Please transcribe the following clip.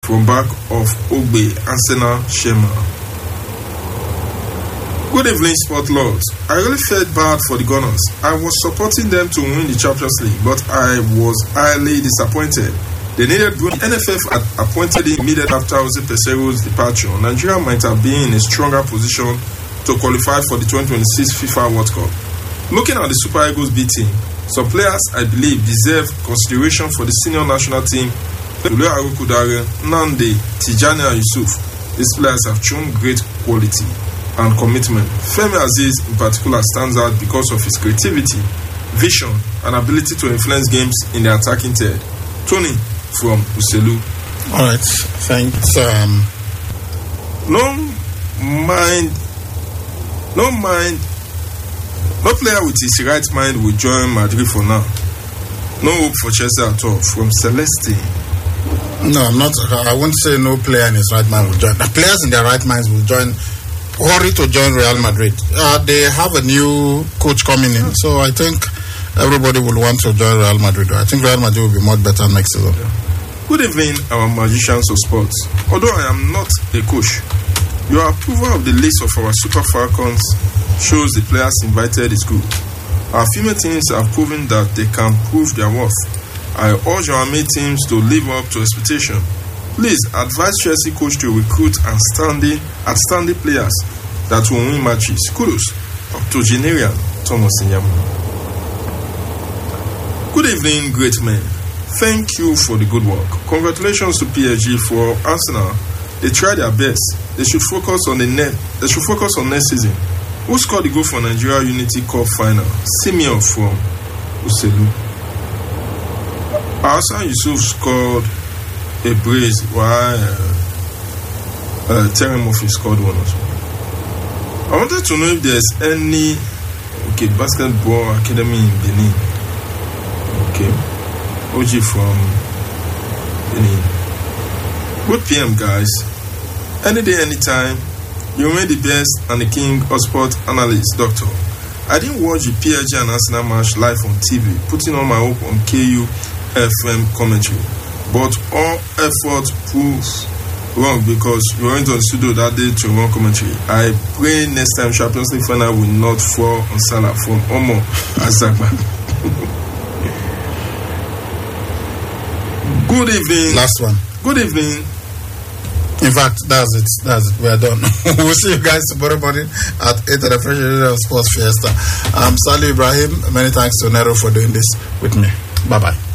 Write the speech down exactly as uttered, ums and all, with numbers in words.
from back of Ogbe Arsenal Shema. Good evening, sport lords. I really felt bad for the Gunners. I was supporting them to win the Champions League, but I was highly disappointed. They needed the N F F had appointed him immediately after Jose Pesero's departure. Nigeria might have been in a stronger position to qualify for the twenty twenty-six FIFA World Cup. Looking at the Super Eagles B team, some players I believe deserve consideration for the senior national team. Tolu Arukudare, Nande, Tijani and Yusuf. These players have shown great quality and commitment. Femi Aziz in particular stands out because of his creativity, vision and ability to influence games in the attacking third. Tony from Uselu. All right, thanks. Um... No mind, no mind, no player with his right mind will join Madrid for now. No hope for Chelsea at all. From Celeste. No, I'm not. I won't say no player in his right mind will join. The players in their right minds will join. Hurry to join Real Madrid. Uh, they have a new coach coming in, so I think everybody will want to join Real Madrid. I think Real Madrid will be much better next season. Good evening, our magicians of sports. Although I am not a coach, your approval of the list of our Super Falcons shows the players invited is good. Our female teams have proven that they can prove their worth. I urge our male teams to live up to expectation. Please advise Chelsea coach to recruit outstanding, outstanding players that will win matches. Kudos. Octogenarian Thomas Nyamu. Good evening, great men. Thank you for the good work. Congratulations to P S G for Arsenal. They tried their best. They should focus on the net. They should focus on next season. Who scored the goal for Nigeria Unity Cup final? Simeon from Uselu. Hassan Yusuf scored a brace while uh, uh, Terry Murphy scored one as well. I wanted to know if there's any okay basketball academy in Benin. Okay. O G from Benin. Good P M, guys. Any day, anytime. You remain the best and the king of sport analyst, doctor. I didn't watch the P S G and Arsenal match live on T V, putting all my hope on K U F M commentary. But all effort proves wrong because we went on the studio that day to run commentary. I pray next time Champions League final will not fall on Salah from Omo Azagba. Good evening. Last one. Good evening. In fact, that's it. That's it. We are done. We'll see you guys tomorrow morning at eight at the Fresh Radio Sports Fiesta. I'm Salih Ibrahim. Many thanks to Nero for doing this with me. Bye bye.